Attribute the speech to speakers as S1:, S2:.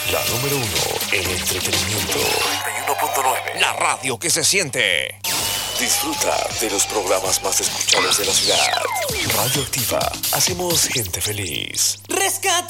S1: La número uno en entretenimiento. 91.9. La radio que se siente. Disfruta de los programas más escuchados de la ciudad. Radio Activa. Hacemos gente feliz.
S2: Rescate.